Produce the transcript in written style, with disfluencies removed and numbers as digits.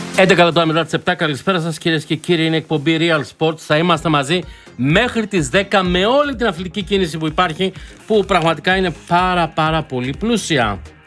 11 λεπτά μετά τις 7, καλησπέρα σας κυρίες και κύριοι, είναι εκπομπή Real Sports. Θα είμαστε μαζί μέχρι τις 10 με όλη την αθλητική κίνηση που υπάρχει, που πραγματικά είναι πάρα πολύ πλούσια.